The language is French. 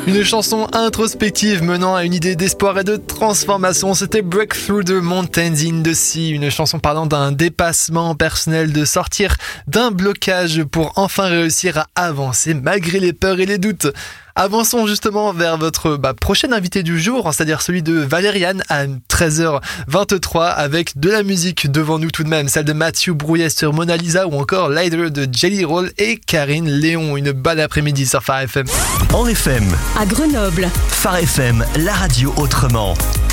Une chanson introspective menant à une idée d'espoir et de transformation. C'était Breakthrough de Mountains in the Sea, une chanson parlant d'un dépassement personnel, de sortir d'un blocage pour enfin réussir à avancer malgré les peurs et les doutes. Avançons justement vers votre prochain invité du jour, c'est-à-dire celui de Valériane à 13h23 avec de la musique devant nous tout de même, celle de Mathieu Brouillet sur Mona Lisa ou encore Lighter de Jelly Roll et Karine Léon. Une bonne après-midi sur Phare FM. En FM, à Grenoble, Phare FM, la radio autrement.